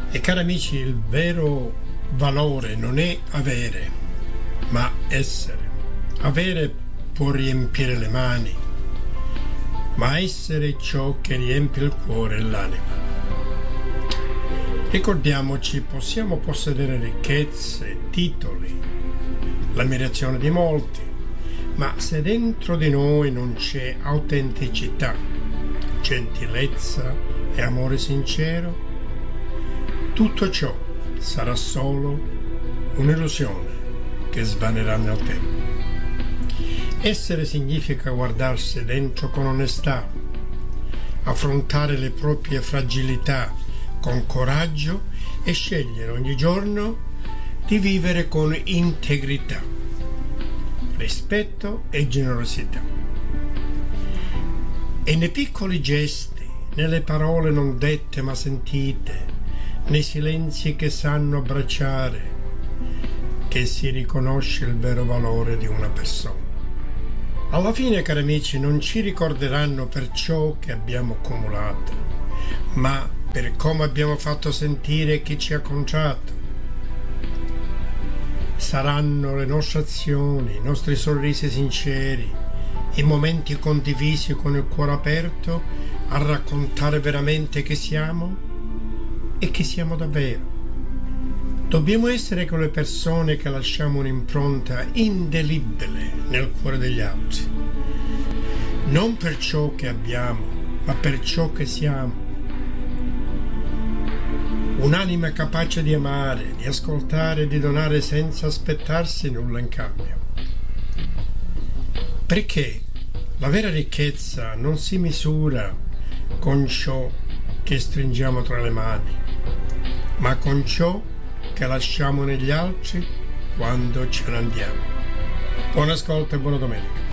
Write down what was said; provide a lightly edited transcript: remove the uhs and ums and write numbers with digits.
E cari amici, il vero valore non è avere, ma essere. Avere può riempire le mani, ma essere ciò che riempie il cuore e l'anima. Ricordiamoci, possiamo possedere ricchezze, titoli, l'ammirazione di molti, ma se dentro di noi non c'è autenticità, gentilezza e amore sincero, tutto ciò sarà solo un'illusione che svanerà nel tempo. Essere significa guardarsi dentro con onestà, affrontare le proprie fragilità con coraggio e scegliere ogni giorno di vivere con integrità, rispetto e generosità. E nei piccoli gesti, nelle parole non dette ma sentite, nei silenzi che sanno abbracciare, che si riconosce il vero valore di una persona. Alla fine, cari amici, non ci ricorderanno per ciò che abbiamo accumulato, ma per come abbiamo fatto sentire chi ci ha conciato. Saranno le nostre azioni, i nostri sorrisi sinceri, i momenti condivisi con il cuore aperto a raccontare veramente chi siamo e chi siamo davvero. Dobbiamo essere quelle persone che lasciamo un'impronta indelebile nel cuore degli altri, non per ciò che abbiamo, ma per ciò che siamo. Un'anima capace di amare, di ascoltare e di donare senza aspettarsi nulla in cambio. Perché la vera ricchezza non si misura con ciò che stringiamo tra le mani, ma con ciò che lasciamo negli altri quando ce ne andiamo. Buon ascolto e buona domenica.